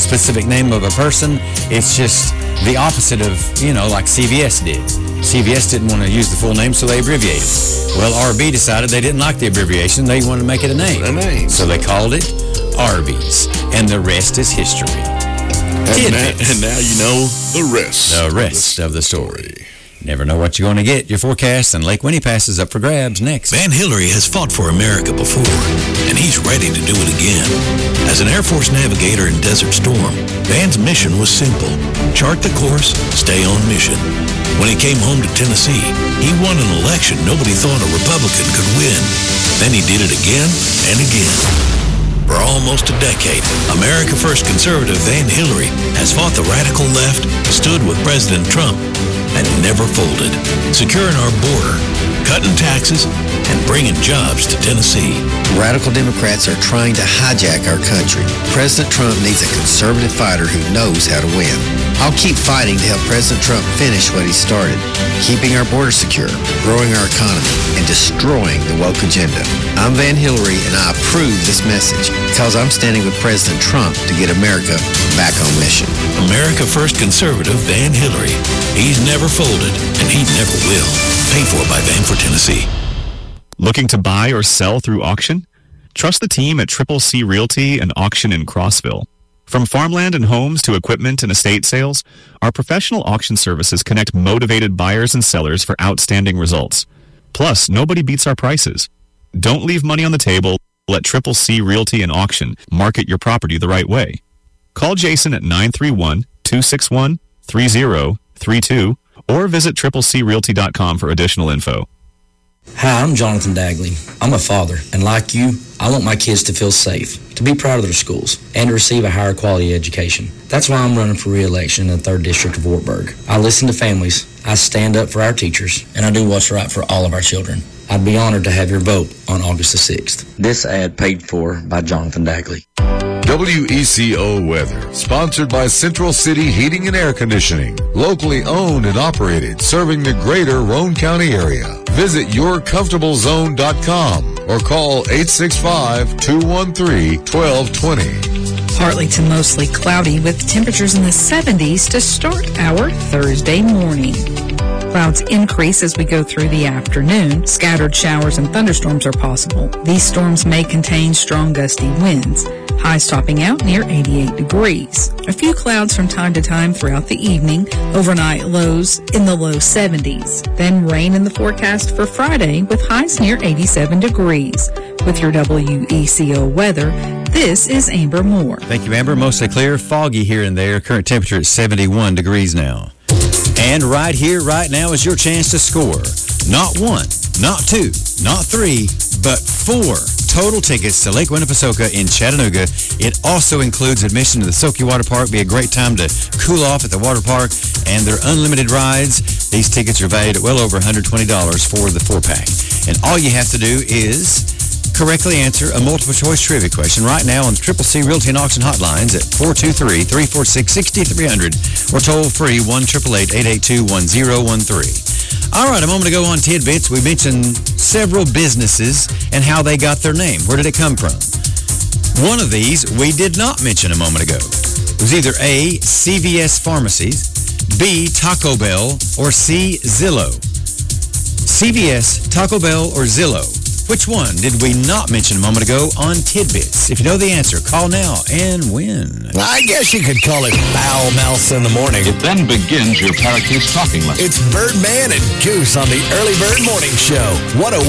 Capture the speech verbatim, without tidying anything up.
specific name of a person. It's just the opposite of, you know, like C V S did. C V S didn't want to use the full name, so they abbreviated. Well, R B decided they didn't like the abbreviation. They wanted to make it a name. A name. So they called it Arby's. And the rest is history. And now, and now you know the rest. The rest of the story. Never know what you're going to get. Your forecast and Lake Winnipesaukee is up for grabs next. Van Hillary has fought for America before, and he's ready to do it again. As an Air Force navigator in Desert Storm, Van's mission was simple. Chart the course, stay on mission. When he came home to Tennessee, he won an election nobody thought a Republican could win. Then he did it again and again. For almost a decade, America First conservative Van Hillary has fought the radical left, stood with President Trump, and never folded, securing our border, cutting taxes, and bringing jobs to Tennessee. Radical Democrats are trying to hijack our country. President Trump needs a conservative fighter who knows how to win. I'll keep fighting to help President Trump finish what he started, keeping our border secure, growing our economy, and destroying the woke agenda. I'm Van Hillary, and I approve this message because I'm standing with President Trump to get America back on mission. America First conservative Van Hillary. He's never folded, and he never will. Paid for by Van for Tennessee. Looking to buy or sell through auction? Trust the team at Triple C Realty and Auction in Crossville. From farmland and homes to equipment and estate sales, our professional auction services connect motivated buyers and sellers for outstanding results. Plus, nobody beats our prices. Don't leave money on the table. Let Triple C Realty and Auction market your property the right way. Call Jason at nine three one, two six one, three zero three two or visit triple c realty dot com for additional info. Hi, I'm Jonathan Dagley. I'm a father, and like you, I want my kids to feel safe, to be proud of their schools, and to receive a higher quality education. That's why I'm running for re-election in the third District of Wartburg. I listen to families, I stand up for our teachers, and I do what's right for all of our children. I'd be honored to have your vote on August the sixth. This ad paid for by Jonathan Dagley. W E C O weather, sponsored by Central City Heating and Air Conditioning, locally owned and operated, serving the greater Roane County area. Visit your comfortable zone dot com or call eight six five, two one three, one two two zero. Partly to mostly cloudy with temperatures in the seventies to start our Thursday morning. Clouds increase as we go through the afternoon. Scattered showers and thunderstorms are possible. These storms may contain strong gusty winds. Highs topping out near eighty-eight degrees. A few clouds from time to time throughout the evening. Overnight lows in the low seventies. Then rain in the forecast for Friday with highs near eighty-seven degrees. With your W E C O weather, this is Amber Moore. Thank you, Amber. Mostly clear, foggy here and there. Current temperature at seventy-one degrees now. And right here, right now is your chance to score. Not one, not two, not three, but four total tickets to Lake Winnipesaukee in Chattanooga. It also includes admission to the Soaky Water Park. Be a great time to cool off at the water park, and their unlimited rides. These tickets are valued at well over one hundred twenty dollars for the four-pack. And all you have to do is correctly answer a multiple-choice trivia question right now on the Triple C Realty and Auction hotlines at four two three, three four six, six three zero zero or toll-free one eight eight eight, eight eight two, one zero one three. All right, a moment ago on Tidbits, we mentioned several businesses and how they got their name. Where did it come from? One of these we did not mention a moment ago. It was either A, C V S Pharmacies, B, Taco Bell, or C, Zillow. C V S, Taco Bell, or Zillow? Which one did we not mention a moment ago on Tidbits? If you know the answer, call now and win. I guess you could call it foul mouth in the morning. It then begins your parakeet's talking lesson. It's Birdman and Goose on the Early Bird Morning Show. What a